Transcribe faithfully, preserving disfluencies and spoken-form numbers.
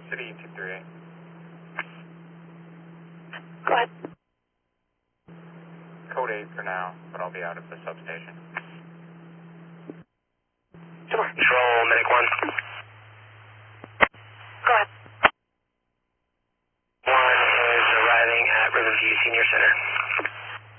City two three eight. Go ahead. Code eight for now, but I'll be out at the substation. Some more. Control, Medic one. Go ahead. One is arriving at Riverview Senior Center.